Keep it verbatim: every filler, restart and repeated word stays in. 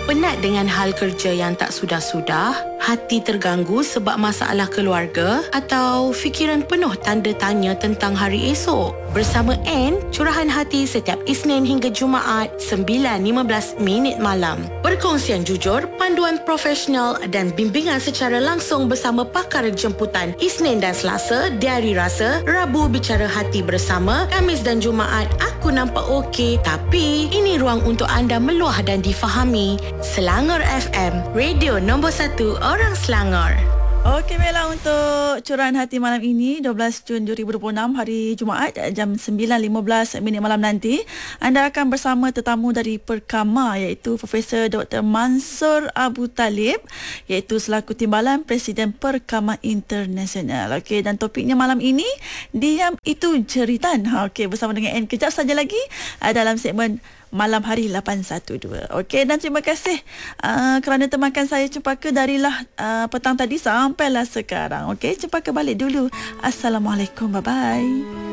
Penat dengan hal kerja yang tak sudah-sudah? Hati terganggu sebab masalah keluarga? Atau fikiran penuh tanda tanya tentang hari esok? Bersama Anne, curahan hati setiap Isnin hingga Jumaat sembilan lima belas minit malam. Perkongsian jujur, panduan profesional dan bimbingan secara langsung bersama pakar jemputan Isnin dan Selasa, Diari Rasa, Rabu Bicara Hati Bersama, Khamis dan Jumaat Aku Nampak Okey, tapi ini ruang untuk anda meluah dan difahami. Selangor F M, radio nombor satu orang Selangor. Okey, baiklah, untuk curahan hati malam ini dua belas Jun dua ribu dua puluh enam, hari Jumaat, jam sembilan lima belas minit malam nanti, anda akan bersama tetamu dari Perkama, iaitu Profesor Doktor Mansur Abu Talib, iaitu selaku Timbalan Presiden Perkama Internasional. Okey, dan topiknya malam ini, diam itu jeritan. Okey, bersama dengan Anne kejap saja lagi dalam segmen Malam Hari lapan satu dua. Okey, dan terima kasih uh, kerana temankan saya Cempaka darilah uh, petang tadi sampailah sekarang. Okey, Cempaka balik dulu. Assalamualaikum, bye-bye.